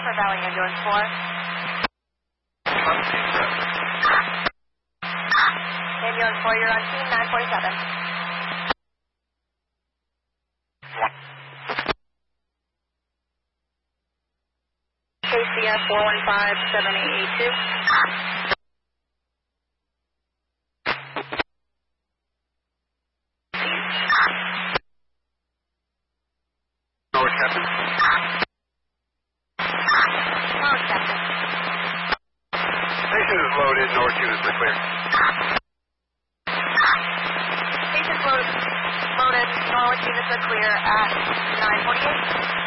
Upper Valley Ambulance 4. Ambulance 4, you're on team 947. KCF 415-7882. North, Captain. North, Captain. Station is loaded. North unit is clear. Station loaded. Norwich units are clear at 948.